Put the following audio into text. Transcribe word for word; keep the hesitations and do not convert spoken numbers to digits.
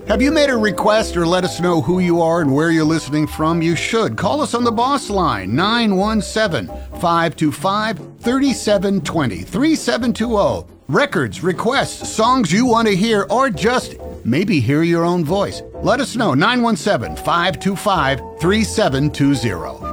Have you made a request or let us know who you are and where you're listening from? You should. Call us on the Boss Line, nine one seven, five two five, three seven two zero, three seven two zero. Records, requests, songs you want to hear, or just maybe hear your own voice. Let us know, nine one seven, five two five, three seven two zero.